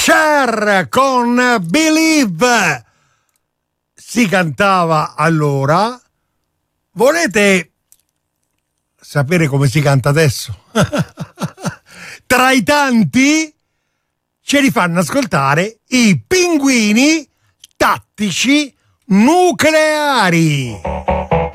Cher con Believe si cantava allora. Volete sapere come si canta adesso? Tra i tanti ce li fanno ascoltare i Pinguini Tattici Nucleari.